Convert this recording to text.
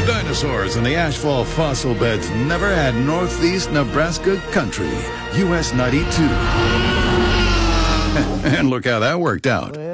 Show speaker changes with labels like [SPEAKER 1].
[SPEAKER 1] Dinosaurs in the Ashfall fossil beds never had Northeast Nebraska country. US 92. And look how that worked out.